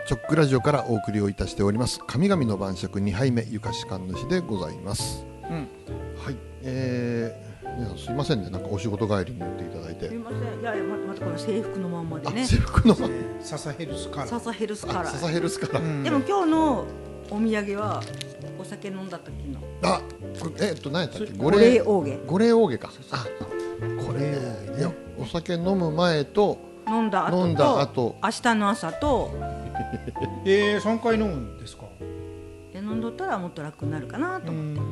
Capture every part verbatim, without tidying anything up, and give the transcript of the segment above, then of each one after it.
チョックラジオからお送りをいたしております神々の晩酌にはいめゆかし神主でございます、うん、はい、えー、いやすいませんね、なんかお仕事帰りに言っていただいてすいません、いやいや、ま、またこの制服のまんまでね、 制服のままササヘルスカラーササヘルスカラーササヘルスカラー、 うん、でも今日のお土産はお酒飲んだ時のあ、これえっと何やったっけ、 五霊大下五霊大下か、 そうそうあ、これ、ね、いやお酒飲む前と飲んだ後と飲んだ後明日の朝とえー、さんかい飲むんですか。 で飲んどったらもっと楽になるかなと思って、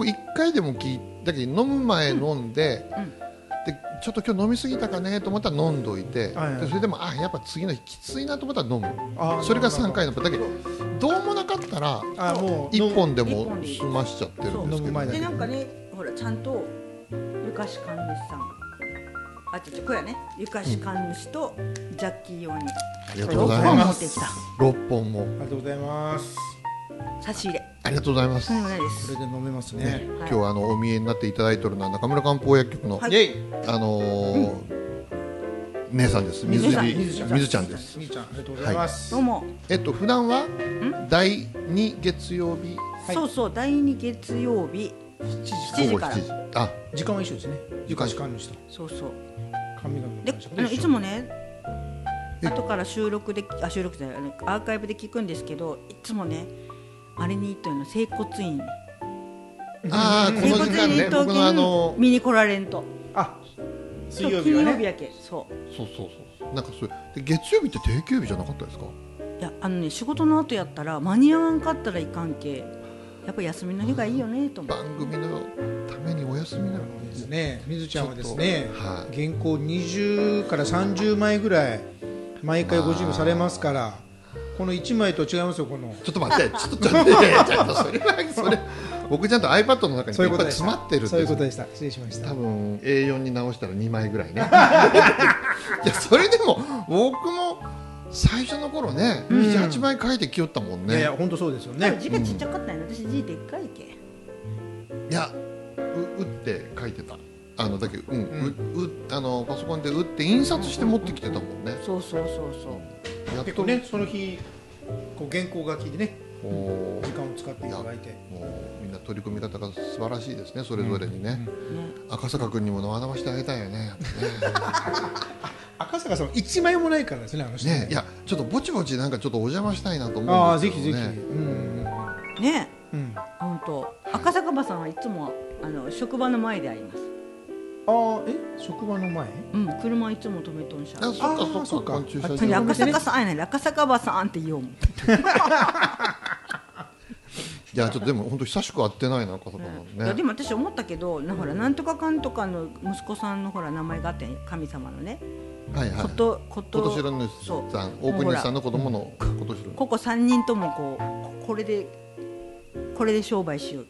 いっかいでも聞いだけど飲む前飲んで、 うんうん、 でちょっと今日飲みすぎたかねと思ったら飲んどいて、 はいはい、 でそれでもあやっぱ次の日きついなと思ったら飲む、 あそれがさんかいのだけどどうもなかったらあもういっぽんでも済ましちゃってるんですけど、 でなんかね、ほらちゃんとゆかし神主さん、あちょちょこれやね、ゆかし神主とジャッキー用にありがとうございます。ろっぽんもありがとうございます。 差し入れありがとうございます。 それもないです。 それで飲めますね。 ね、はい、今日はあのお見えになっていただいているのは中村漢方薬局の、はい、あのーうん、姉さんです。水入水ちゃんです。 水ちゃんありがとうございます。 はい、どうも。 えっと普段はだいに月曜日、 はい、そうそうだいに月曜日しちじから。 あ、 時間は一緒ですね。ゆかし神主と。 そうそう。 神々ので、あのいつもね、後から収録であ収録じゃないアーカイブで聞くんですけど、いつもねあれに行ったような整骨院。 ああこの時間ね、僕のあの見に来られんと。 あ、水曜日はね。 金曜日やけ、そう。 そうそうそう。なんかそれで月曜日って定休日じゃなかったですか。 いやあのね仕事の後やったら間に合わんかったらいかんけ。やっぱ休みの日がいいよねと思って。 番組のためにお休みなのですね。水ちゃんはですね、 はい、 原稿にじゅうからさんじゅうまいぐらい毎回ご準備されますから、このいちまいと違いますよ。このちょっと待ってちょっとちょっとちゃんとそれはそれ僕ちゃんと iPad の中にいっぱい詰まってるんです。 そういうことでした。失礼しました。 多分 エーよん に直したらにまいぐらいね。いやそれでも僕も最初の頃ね、うん、ななはちまい書いてきよったもんね。 いやいや本当そうですよね。 字がちっちゃかったよね、うん、私字でっかいけ。 いやう打って書いてた。あのだけど、うんうん、うあのパソコンで打って印刷して持ってきてたもんね。 そうそうそうそう。 やっとねその日こう原稿書きでね時間を使っていただいて、 もうみんな取り組み方が素晴らしいですね、それぞれにね。うんうんね、赤坂君にも学ばしてあげたいよね。やっぱね赤坂さんいちまいもないからですね、あの人ね。 いやちょっとぼちぼちなんかちょっとお邪魔したいなと思うんですけどね。 ああぜひぜひ。うん、 ねえ、うん、本当赤坂場さんはいつもあの職場の前で会います。 ああえ職場の前？ うん車いつも止めとんしゃ。 あそっかそっか。 赤坂さんやね、赤坂場さんって言おうもん。 いやちょっとでも本当久しく会ってないな赤坂のね、 うん、いやでも私思ったけどなほらなんとかかんとかの息子さんのほら名前があって神様のね、 はいはい、 ことこと琴白主さん大国主さんの子供の琴白主、 ここさんにんともこうこれでこれで商売しよう